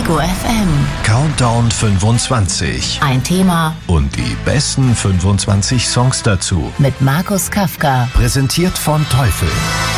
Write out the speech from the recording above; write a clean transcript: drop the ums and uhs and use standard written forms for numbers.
Ego FM. Countdown 25. Ein Thema Und die besten 25 Songs dazu. mit Markus Kafka. Präsentiert von Teufel.